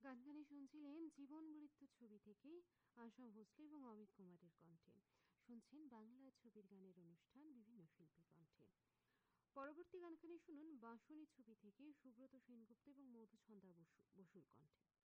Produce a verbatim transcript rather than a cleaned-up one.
গানখানি শুনছিলেন জীবন মৃত্যু ছবি থেকে আশা ভোসলে এবং অমিত কুমারের কণ্ঠে। শুনছেন বাংলা ছবির গানের অনুষ্ঠান বিভিন্ন শিল্পীর কণ্ঠে। পরবর্তী গানখানি শুনুন বাঁশরী ছবি থেকে সুব্রত সেনগুপ্ত এবং মধুছন্দা বসু বসুর কণ্ঠে।